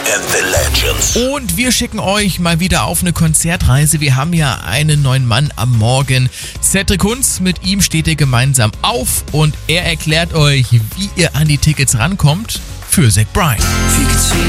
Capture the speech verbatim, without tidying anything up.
and the Legends. Und wir schicken euch mal wieder auf eine Konzertreise. Wir haben ja einen neuen Mann am Morgen. Cedric Kunz, mit ihm steht ihr gemeinsam auf und er erklärt euch, wie ihr an die Tickets rankommt für Zach Bryan.